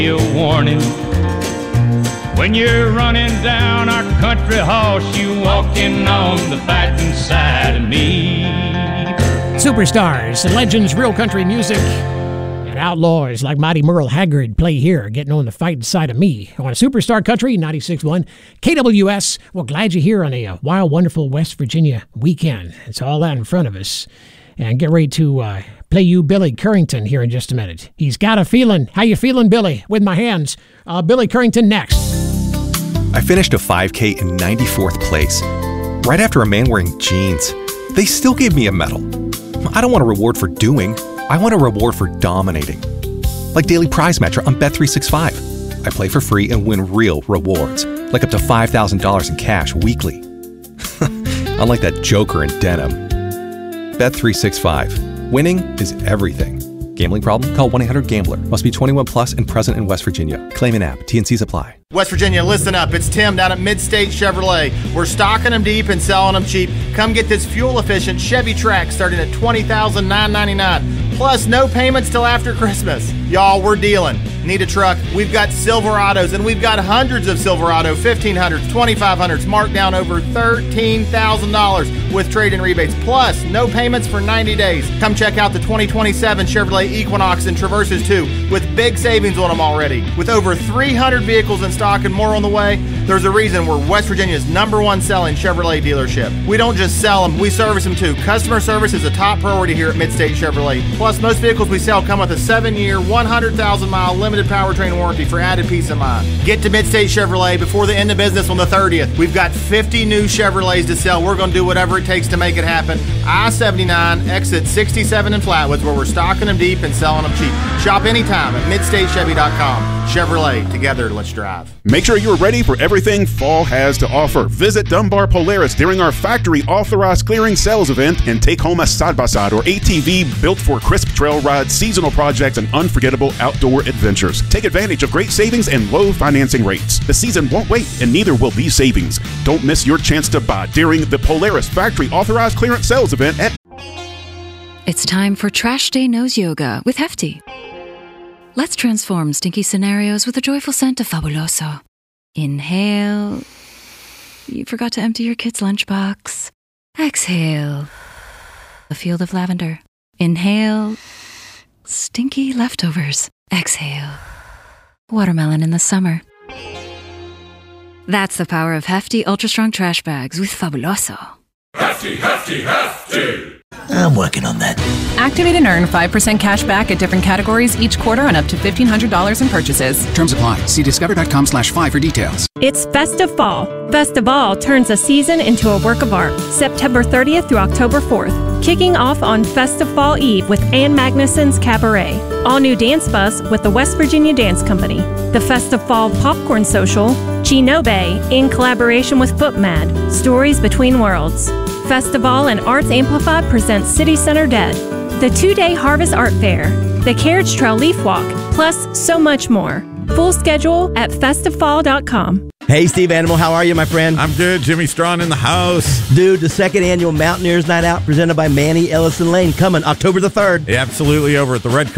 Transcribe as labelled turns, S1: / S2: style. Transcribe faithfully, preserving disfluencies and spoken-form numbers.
S1: A warning. When you're running down our country horse, you walking on the fighting side of me.
S2: Superstars and legends, real country music, and outlaws like Mighty Merle Haggard play here, getting on the fighting side of me on Superstar Country ninety-six point one K W S. Well, glad you're here on a uh, wild, wonderful West Virginia weekend. It's all out in front of us. And get ready to uh, play you Billy Currington here in just a minute. He's got a feeling. How you feeling, Billy? With my hands. Uh, Billy Currington next.
S3: I finished a five K in ninety-fourth place, right after a man wearing jeans. They still gave me a medal. I don't want a reward for doing. I want a reward for dominating. Like Daily Prize Matcher on Bet three sixty-five. I play for free and win real rewards, like up to five thousand dollars in cash weekly. Unlike that joker in denim. Bet three sixty-five. Winning is everything. Gambling problem? Call one eight hundred gambler. Must be twenty-one plus and present in West Virginia. Claim an app. T N Cs apply.
S4: West Virginia, listen up. It's Tim down at Mid-State Chevrolet. We're stocking them deep and selling them cheap. Come get this fuel-efficient Chevy Trax starting at twenty thousand nine hundred ninety-nine dollars. Plus, no payments till after Christmas. Y'all, we're dealing. Need a truck? We've got Silverados, and we've got hundreds of Silverado fifteen hundreds, twenty-five hundreds, marked down over thirteen thousand dollars with trade-in rebates. Plus, no payments for ninety days. Come check out the twenty twenty-seven Chevrolet Equinox and Traverses too, with big savings on them already. With over three hundred vehicles in stock and more on the way, there's a reason we're West Virginia's number one selling Chevrolet dealership. We don't just sell them, we service them too. Customer service is a top priority here at Mid-State Chevrolet. Plus, most vehicles we sell come with a seven-year, one hundred thousand mile limited powertrain warranty for added peace of mind. Get to Mid-State Chevrolet before the end of business on the thirtieth. We've got fifty new Chevrolets to sell. We're going to do whatever it takes to make it happen. I seventy-nine, exit sixty-seven in Flatwoods, where we're stocking them deep and selling them cheap. Shop anytime at mid state chevy dot com. Chevrolet, together, let's drive.
S5: Make sure you're ready for everything fall has to offer. Visit Dunbar Polaris during our factory authorized clearing sales event and take home a side-by-side or A T V built for crisp trail rides, seasonal projects, and unforgettable outdoor adventures. Take advantage of great savings and low financing rates. The season won't wait, and neither will these savings. Don't miss your chance to buy during the Polaris factory authorized clearance sales event at...
S6: It's time for Trash Day Nose Yoga with Hefty. Let's transform stinky scenarios with a joyful scent of Fabuloso. Inhale. You forgot to empty your kid's lunchbox. Exhale. A field of lavender. Inhale. Stinky leftovers. Exhale. Watermelon in the summer. That's the power of Hefty Ultra Strong Trash Bags with Fabuloso.
S7: Hefty, hefty, hefty!
S8: I'm working on that.
S9: Activate and earn five percent cash back at different categories each quarter on up to fifteen hundred dollars in purchases.
S10: Terms apply. See discover.com slash five for details.
S11: It's Festive Fall. Festival turns a season into a work of art. September thirtieth through October fourth. Kicking off on Festive Fall Eve with Ann Magnuson's Cabaret. All new dance bus with the West Virginia Dance Company. The Festive Fall Popcorn Social. Chinobe in collaboration with FootMad. Stories Between Worlds. Festival and Arts Amplified presents City Center Dead. The two-day Harvest Art Fair. The Carriage Trail Leaf Walk. Plus so much more. Full schedule at festive fall dot com.
S12: Hey, Steve Animal, how are you, my friend?
S13: I'm good. Jimmy Strawn in the house.
S12: Dude, the second annual Mountaineers Night Out presented by Manny Ellison Lane coming October the third.
S13: Yeah, absolutely, over at the Red